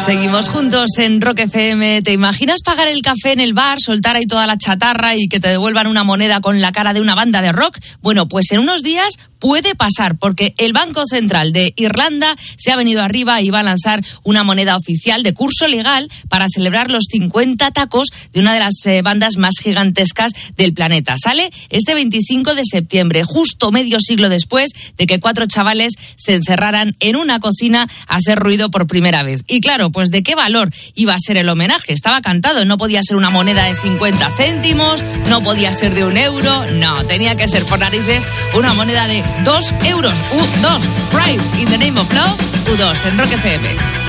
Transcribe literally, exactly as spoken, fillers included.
Seguimos juntos en Rock F M. ¿Te imaginas pagar el café en el bar, soltar ahí toda la chatarra y que te devuelvan una moneda con la cara de una banda de rock? Bueno, pues en unos días puede pasar, porque el Banco Central de Irlanda se ha venido arriba y va a lanzar una moneda oficial de curso legal para celebrar los cincuenta tacos de una de las eh, bandas más gigantescas del planeta. Sale este veinticinco de septiembre, justo medio siglo después de que cuatro chavales se encerraran en una cocina a hacer ruido por primera vez. Y claro, pues ¿de qué valor iba a ser el homenaje? Estaba cantado, no podía ser una moneda de cincuenta céntimos, no podía ser de un euro, no, tenía que ser por narices una moneda de dos euros. U dos, Right in the Name of Love, U dos en Rock F M.